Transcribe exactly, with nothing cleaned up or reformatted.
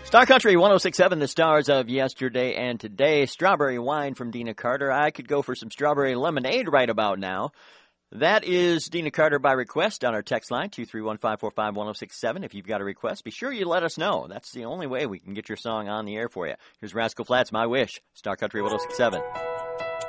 Star Country one oh six point seven, the stars of yesterday and today. Strawberry Wine from Dina Carter. I could go for some strawberry lemonade right about now. That is Dina Carter by request on our text line, two three one, five four five, one oh six seven. If you've got a request, be sure you let us know. That's the only way we can get your song on the air for you. Here's Rascal Flatts, My Wish, Star Country one oh six point seven.